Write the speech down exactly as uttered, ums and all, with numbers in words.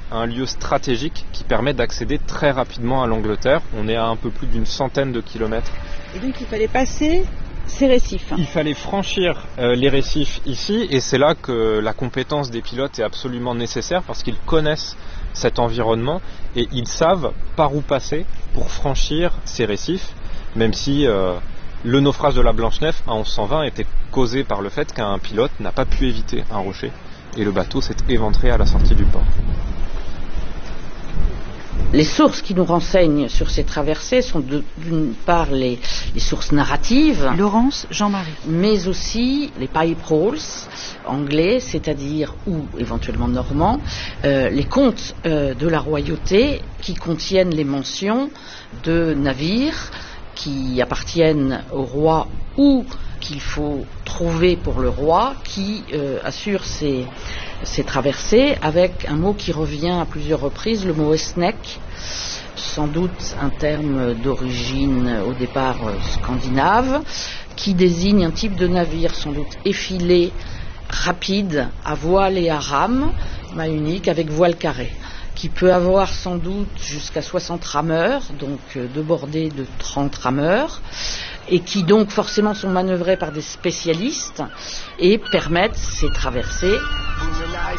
un lieu stratégique qui permet d'accéder très rapidement à l'Angleterre. On est à un peu plus d'une centaine de kilomètres. Et donc il fallait passer ces récifs. Il fallait franchir euh, les récifs ici, et c'est là que la compétence des pilotes est absolument nécessaire parce qu'ils connaissent cet environnement et ils savent par où passer pour franchir ces récifs, même si euh, le naufrage de la Blanche-Nef en onze cent vingt était causé par le fait qu'un pilote n'a pas pu éviter un rocher et le bateau s'est éventré à la sortie du port. Les sources qui nous renseignent sur ces traversées sont de, d'une part les, les sources narratives, Laurence Jean-Marie, mais aussi les pipe rolls anglais, c'est-à-dire ou éventuellement normands, euh, les contes euh, de la royauté qui contiennent les mentions de navires qui appartiennent au roi ou qu'il faut trouver pour le roi, qui euh, assure ces, ces traversées avec un mot qui revient à plusieurs reprises, le mot esnek, sans doute un terme d'origine au départ euh, scandinave, qui désigne un type de navire sans doute effilé, rapide, à voile et à rame, mât unique avec voile carré, qui peut avoir sans doute jusqu'à soixante rameurs, donc euh, deux bordées de trente rameurs, et qui donc forcément sont manœuvrés par des spécialistes et permettent ces traversées.